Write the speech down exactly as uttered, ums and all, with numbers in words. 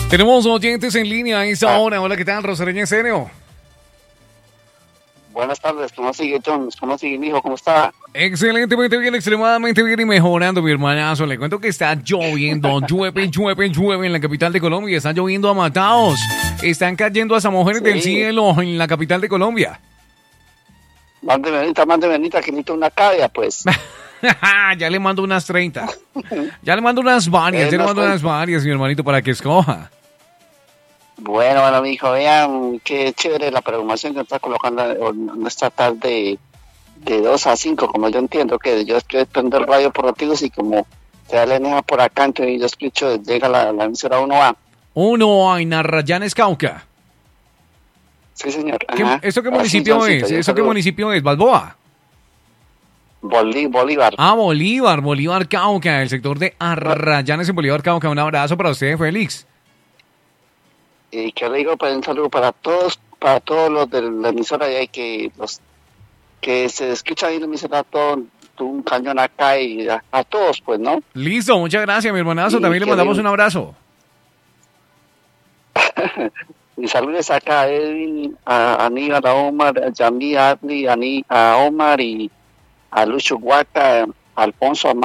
Tenemos oyentes en línea a esta hora. Hola, ¿qué tal? Rosareña Estéreo. Buenas tardes, ¿cómo sigue John? ¿Cómo sigue mi hijo? ¿Cómo está? Excelentemente bien, extremadamente bien y mejorando, mi hermanazo. Le cuento que está lloviendo, llueve, llueve, llueve en la capital de Colombia. Está lloviendo a matados. Están cayendo hasta mujeres sí. del cielo en la capital de Colombia. Mande venita, mande venita, que necesito una cavia, pues. Ya le mando unas treinta. Ya le mando unas varias, eh, ya le mando unas varias, mi hermanito, para que escoja. Bueno, bueno, mi hijo, vean qué chévere la programación que está colocando esta tarde de dos a cinco, como yo entiendo que yo estoy esperando el radio por motivos y como se da la energía por acá, entonces yo escucho, llega la, la emisora uno A. uno A en Arrayanes, Cauca. Sí, señor. ¿Qué, ¿Eso qué municipio sí, es? ¿Eso qué municipio es? ¿Balboa? Bolí, Bolívar. Ah, Bolívar, Bolívar, Cauca, el sector de Arrayanes en Bolívar, Cauca. Un abrazo para usted, Félix. Y que le digo, pues, un saludo para todos, para todos los de la emisora, y que los que se escucha ahí en la emisora, todo un cañón acá y a, a todos, pues, ¿no? Listo, muchas gracias, mi hermanazo. Y También le mandamos digo, un abrazo. Y saludos acá a Edwin, a Aníbal, a Omar, a Yamí, a Adli, a, Ni, a Omar y a Lucho Huaca, a Alfonso, a